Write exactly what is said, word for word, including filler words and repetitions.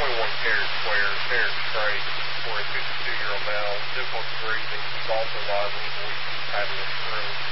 twenty-one carat square, carat straight for a fifty-two-year-old male, difficulty breathing, he's also liable, he's having a stroke.